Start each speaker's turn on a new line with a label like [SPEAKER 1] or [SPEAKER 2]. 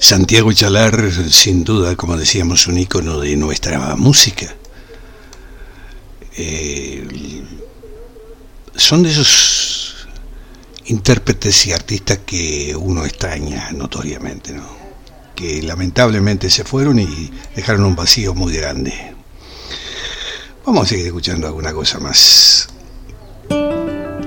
[SPEAKER 1] Santiago Chalar, sin duda, como decíamos, un ícono de nuestra música. Son de esos intérpretes y artistas que uno extraña notoriamente, ¿no? Que lamentablemente se fueron y dejaron un vacío muy grande. Vamos a seguir escuchando alguna cosa más.